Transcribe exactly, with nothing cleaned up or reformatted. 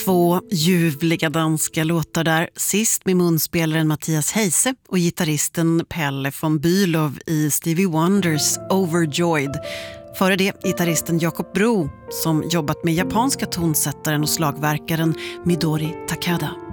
Två ljuvliga danska låtar där, sist med munspelaren Mattias Heise och gitarristen Pelle von Bülow i Stevie Wonders Overjoyed. Före det gitarristen Jakob Bro som jobbat med japanska tonsättaren och slagverkaren Midori Takada.